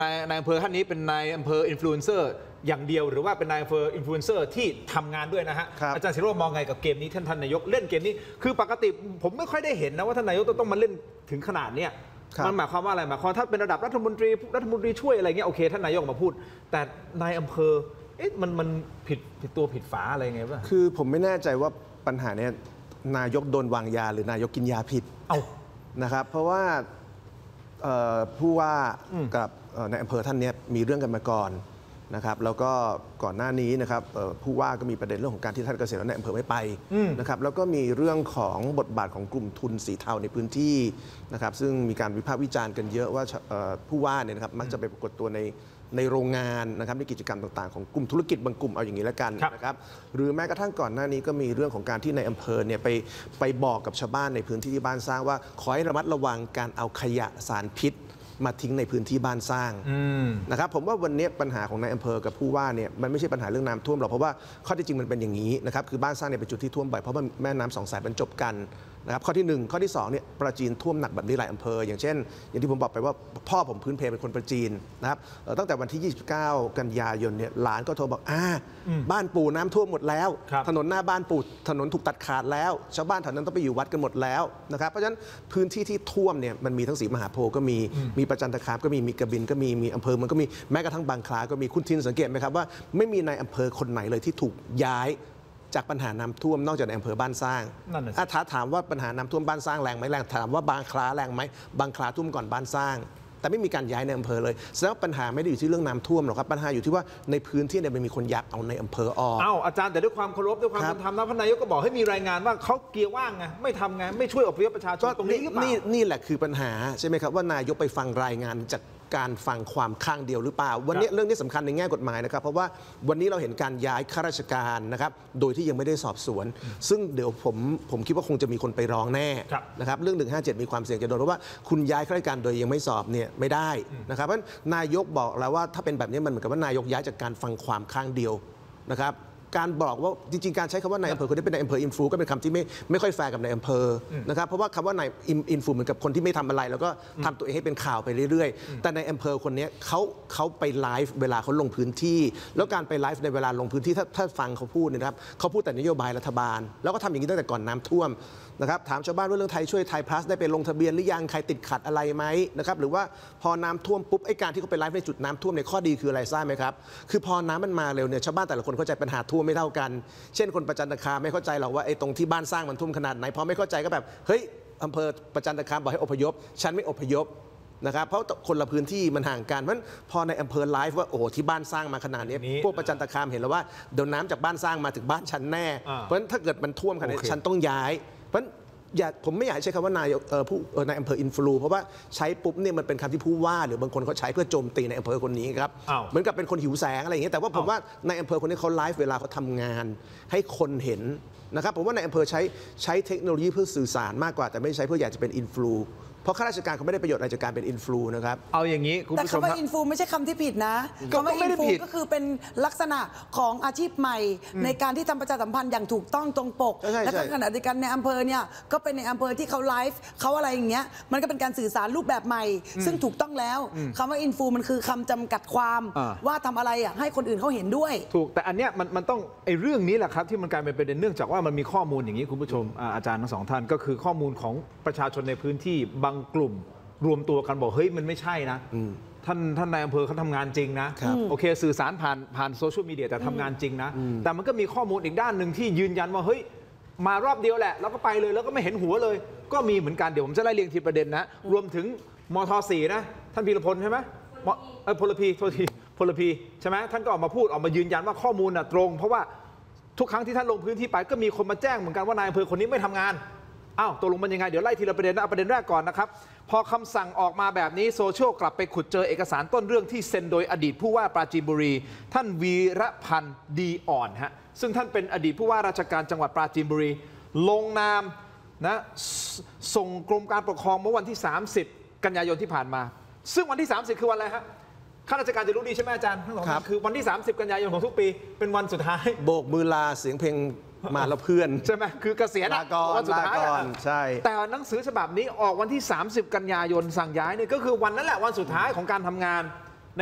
นายอำเภอท่านนี้เป็นนายอำเภออินฟลูเอนเซอร์อย่างเดียวหรือว่าเป็นนายอำเภออินฟลูเอนเซอร์ที่ทำงานด้วยนะฮะอาจารย์ศิโรจน์มองไงกับเกมนี้ท่านนายกเล่นเกมนี้คือปกติผมไม่ค่อยได้เห็นนะว่าท่านนายกต้องมาเล่นถึงขนาดเนี้ยมันหมายความว่าอะไรหมายความถ้าเป็นระดับรัฐมนตรีช่วยอะไรเงี้ยโอเคท่านนายกมาพูดแต่นายอำเภอมันผิดตัวผิดฝาอะไรไงวะคือผมไม่แน่ใจว่าปัญหาเนี้ยนายกโดนวางยาหรือนายกกินยาผิดนะครับเพราะว่าผู้ว่ากับในอำเภอท่านนี้มีเรื่องกันมาก่อนนะครับแล้วก็ก่อนหน้านี้นะครับผู้ว่าก็มีประเด็นเรื่องของการที่ท่านเกษตรและในอำเภอไม่ไปนะครับแล้วก็มีเรื่องของบทบาทของกลุ่มทุนสีเทาในพื้นที่นะครับซึ่งมีการวิพากษ์วิจารณ์กันเยอะว่าผู้ว่าเนี่ยนะครับมักจะไปปรากฏตัวในโรงงานนะครับในกิจกรรมต่างๆของกลุ่มธุรกิจบางกลุ่มเอาอย่างนี้แล้วกันนะครับหรือแม้กระทั่งก่อนหน้านี้ก็มีเรื่องของการที่ในอำเภอเนี่ยไปบอกกับชาวบ้านในพื้นที่ที่บ้านสร้างว่าขอให้ระมัดระวังการเอาขยะสารพิษมาทิ้งในพื้นที่บ้านสร้างนะครับผมว่าวันนี้ปัญหาของนายอำเภอกับผู้ว่าเนี่ยมันไม่ใช่ปัญหาเรื่องน้ำท่วมหรอกเพราะว่าข้อที่จริงมันเป็นอย่างนี้นะครับคือบ้านสร้างเนี่ยเป็นจุดที่ท่วมบ่อยเพราะว่าแม่น้ำสองสายบรรจบกันนะครับข้อที่1ข้อที่2เนี่ยปราจีนท่วมหนักแบบนี้หลายอำเภออย่างเช่นอย่างที่ผมบอกไปว่าพ่อผมพื้นเพเป็นคนปราจีนนะครับตั้งแต่วันที่29กันยายนเนี่ยหลานก็โทรบอกบ้านปู่น้ำท่วมหมดแล้วถนนหน้าบ้านปู่ถนนถูกตัดขาดแล้วชาวบ้านแถวนั้นต้องไปอยู่วัดกันหมดแล้วนะครับเพราะฉะนั้นพื้นที่ที่ท่วมเนี่ยมันมีทั้งศรีมหาโพธิ์ก็มีประจันตคามก็มีกระบินก็มีอำเภอมันก็มีแม้กระทั่งบางคล้าก็มีคุณทินสังเกตไหมครับว่าไม่มีในอำเภอคนไหนเลยที่ถูกย้ายจากปัญหาน้ำท่วมนอกจากในอำเภอบ้านสร้างถ้าถามว่าปัญหาน้ำท่วมบ้านสร้างแรงไหมแรงถามว่าบางคล้าแรงไหมบางคล้าท่วมก่อนบ้านสร้างแต่ไม่มีการย้ายในอำเภอเลยแสดงว่าปัญหาไม่ได้อยู่ที่เรื่องน้ำท่วมหรอกครับปัญหาอยู่ที่ว่าในพื้นที่เนี่ยมันมีคนอยากเอาในอำเภอออกอาจารย์แต่ด้วยความเคารพด้วยความเป็นธรรมนะพระนายกก็บอกให้มีรายงานว่าเขาเกียร์ว่างไงไม่ทำไงไม่ช่วยอพยพประชาชนตรงนี้หรือเปล่านี่แหละคือปัญหาใช่ไหมครับว่านายกไปฟังรายงานจากการฟังความข้างเดียวหรือเปล่าวันนี้เรื่องนี้สำคัญในแง่กฎหมายนะครับเพราะว่าวันนี้เราเห็นการย้ายข้าราชการนะครับโดยที่ยังไม่ได้สอบสวนซึ่งเดี๋ยวผมคิดว่าคงจะมีคนไปร้องแน่นะครับเรื่อง157มีความเสี่ยงจะโดนเพราะว่าคุณย้ายข้าราชการโดยยังไม่สอบเนี่ยไม่ได้นะครับเพราะนายกบอกแล้วว่าถ้าเป็นแบบนี้มันเหมือนกับว่านายกย้ายจากการฟังความข้างเดียวนะครับการบอกว่าจริงๆการใช้คำว่านายอำเภอคนนี้เป็นนายอำเภออินฟลูก็เป็นคำที่ไม่ค่อยแฟร์กับนายอำเภอนะครับเพราะว่าคำว่านายอินฟลูเหมือนกับคนที่ไม่ทำอะไรแล้วก็ทำตัวเองให้เป็นข่าวไปเรื่อยๆแต่ในอำเภอคนนี้เขาไปไลฟ์เวลาเขาลงพื้นที่แล้วการไปไลฟ์ในเวลาลงพื้นที่ถ้าฟังเขาพูดนะครับเขาพูดแต่นโยบายรัฐบาลแล้วก็ทำอย่างนี้ตั้งแต่ก่อนน้ำท่วมนะครับถามชาวบ้านว่าเรื่องไทยช่วยไทยพลัสได้ไปลงทะเบียนหรือยังใครติดขัดอะไรไหมนะครับหรือว่าพอน้ำท่วมปุ๊บไอ้การที่เขาไปไลฟ์ในจุดน้ำท่วมในข้อดีคืออะไรทราบไหมครับคือพอน้ำมันมาเร็วเนี่ยชาวบ้านแต่ละคนเข้าใจปัญหาท่วมไม่เท่ากันเช่นคนประจันตคามไม่เข้าใจหรอกว่าไอ้ตรงที่บ้านสร้างมันท่วมขนาดไหนพอไม่เข้าใจก็แบบเฮ้ยอำเภอประจันตคามบอกให้อพยพฉันไม่อพยพนะครับเพราะคนละพื้นที่มันห่างกันเพราะพอในอำเภอไลฟ์ว่าโอ้โหที่บ้านสร้างมาขนาดนี้พวกประจันตคามเห็นแล้วว่าเดี๋ยวน้ำจากบ้านสร้างมาถึงบ้านฉันแน่เพราะฉะนั้นถ้าเกิดมันท่วมขนาดนี้ฉันต้องย้ายเพราะผมไม่อยากใช้คำว่านายอำเภออินฟลูเพราะว่าใช้ปุ๊บเนี่ยมันเป็นคำที่ผู้ว่าหรือบางคนเขาใช้เพื่อโจมตีในอำเภอคนนี้ครับเหมือนกับเป็นคนหิวแสงอะไรอย่างเงี้ยแต่ว่าผมว่าในอำเภอคนนี้เขาไลฟ์เวลาเขาทำงานให้คนเห็นนะครับผมว่าในอำเภอใช้เทคโนโลยีเพื่อสื่อสารมากกว่าแต่ไม่ใช้เพื่ออยากจะเป็นอินฟลูเพราะข้าราชการเขาไม่ได้ประโยชน์อะไรจากการเป็นอินฟลูนะครับเอาอย่างนี้คุณผู้ชมแต่คำว่าอินฟลูไม่ใช่คำที่ผิดนะคำว่าอินฟลูก็คือเป็นลักษณะของอาชีพใหม่ในการที่ทำประชาสัมพันธ์อย่างถูกต้องตรงปกและขณะเดียวกันในอำเภอเนี่ยก็เป็นในอำเภอที่เขาไลฟ์เขาอะไรอย่างเงี้ยมันก็เป็นการสื่อสารรูปแบบใหม่ซึ่งถูกต้องแล้วคำว่าอินฟลูมันคือคำจำกัดความว่าทำอะไรอ่ะให้คนอื่นเขาเห็นด้วยถูกแต่อันเนี้ยมันต้องไอ้เรื่องนี้แหละครับที่มันกลายเป็นประเด็นเนื่องจากว่ามันมีข้อมูลอย่างนี้คุณผู้ชมอาจารย์ทั้งสองท่านก็คือข้อมูลของประชาชนในพื้นที่บางกลุ่มรวมตัวกันบอกเฮ้ยมันไม่ใช่นะท่านนายอำเภอเขาทำงานจริงนะโอเคสื่อสารผ่านโซเชียลมีเดียแต่ทำงานจริงนะแต่มันก็มีข้อมูลอีกด้านหนึ่งที่ยืนยันว่าเฮ้ยมารอบเดียวแหละแล้วก็ไปเลยแล้วก็ไม่เห็นหัวเลยก็มีเหมือนกันเดี๋ยวผมจะไล่เรียงทีประเด็นนะรวมถึงมท.4นะท่านพีรพลใช่ไหมพลพีโทษทีพลพีใช่ไหมท่านก็ออกมาพูดออกมายืนยันว่าข้อมูลน่ะตรงเพราะว่าทุกครั้งที่ท่านลงพื้นที่ไปก็มีคนมาแจ้งเหมือนกันว่านายอำเภอคนนี้ไม่ทำงานตกลงมันยังไงเดี๋ยวไล่ทีละประเด็นนะประเด็นแรกก่อนนะครับพอคำสั่งออกมาแบบนี้โซเชียลกลับไปขุดเจอเอกสารต้นเรื่องที่เซ็นโดยอดีตผู้ว่าปราจีนบุรีท่านวีระพันธ์ดีอ่อนฮะซึ่งท่านเป็นอดีตผู้ว่าราชการจังหวัดปราจีนบุรีลงนามนะส่งกรมการปกครองเมื่อวันที่30กันยายนที่ผ่านมาซึ่งวันที่30คือวันอะไรฮะข้าราชการจะรู้ดีใช่ไหมอาจารย์ทั้งสองท่านคือวันที่30กันยายนของทุกปีเป็นวันสุดท้ายโบกมือลาเสียงเพลงมาแล้วเพื่อนใช่ไหมคือเกษียณวันสุดท้ายใช่แต่หนังสือฉบับนี้ออกวันที่30กันยายนสั่งย้ายเนี่ยก็คือวันนั้นแหละวันสุดท้ายของการทำงาน